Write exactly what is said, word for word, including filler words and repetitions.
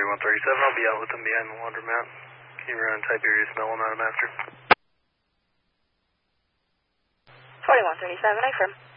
forty-one thirty-seven, I'll be out with them behind the laundromat. Can you run Tiberius Mellon out of master? forty-one thirty-seven, I affirm.